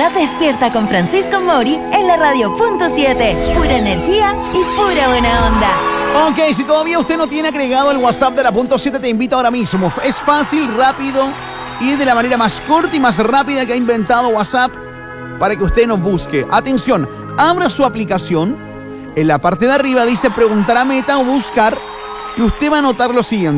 mañana despierta con Francisco Mori en la Radio Punto 7. Pura energía y pura buena onda. Ok, si todavía usted no tiene agregado el WhatsApp de la Punto 7, te invito ahora mismo. Es fácil, rápido y de la manera más corta y más rápida que ha inventado WhatsApp para que usted nos busque. Atención, abra su aplicación. En la parte de arriba dice preguntar a Meta o buscar y usted va a notar lo siguiente.